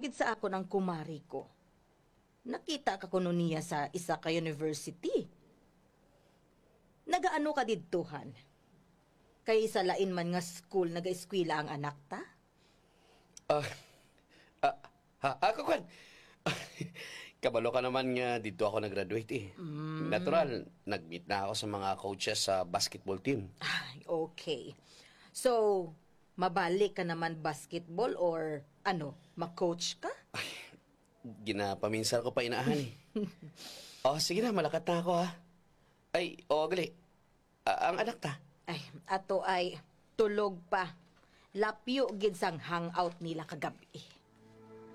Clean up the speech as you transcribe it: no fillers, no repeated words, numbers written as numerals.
gid sa ako ng kumari ko. Nakita ka kuno niya sa isa ka university. Nagaano ka didtuhan? Kay sa lain man nga school naga-eskwela ang anak ta? Ah, ako kan. Kabalo ka naman nga dito ako nag-graduate eh. Natural, nag-meet na ako sa mga coaches sa basketball team. Ay, okay. So, mabalik ka naman basketball or ano, ma-coach ka? Ginapaminsan ko pa inaahan eh. Sige na, malakat na ako ha. Ay, gali. Ang anak ta. Ay, ato ay tulog pa. Lapyo gid sang hangout nila kagabi.